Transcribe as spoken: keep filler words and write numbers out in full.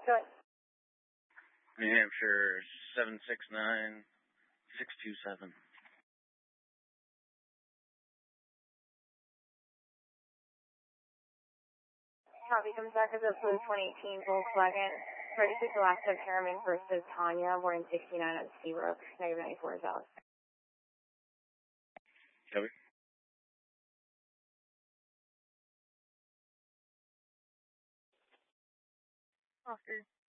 Go ahead. New Hampshire seven six nine six two seven. Copy, comes back as a twenty eighteen Volkswagen. Registered to last of Harriman versus Tanya, born in sixty-nine at Seabrook, negative ninety-four is out. Copy. Officer